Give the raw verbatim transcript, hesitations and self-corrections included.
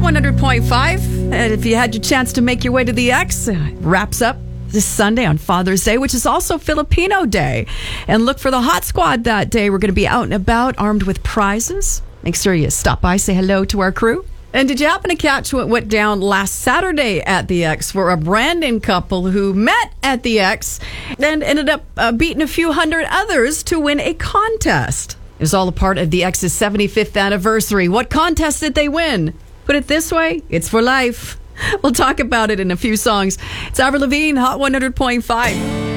one hundred point five. And if you had your chance to make your way to the X, uh, wraps up this Sunday on Father's Day, which is also Filipino Day. And look for the Hot Squad that day. We're going to be out and about armed with prizes. Make sure you stop by, say hello to our crew. And did you happen to catch what went down last Saturday at the X for a Brandon couple who met at the X and ended up uh, beating a few hundred others to win a contest? It was all a part of the X's seventy-fifth anniversary. What contest did they win? Put it this way, it's for life. We'll talk about it in a few songs. It's Avril Lavigne, Hot one hundred point five.